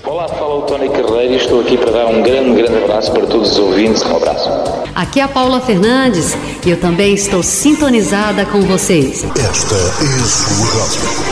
Olá, fala o Tony Carreiro e estou aqui para dar um grande abraço para todos os ouvintes. Um abraço. Aqui é a Paula Fernandes e eu também estou sintonizada com vocês. Esta é a sua rádio.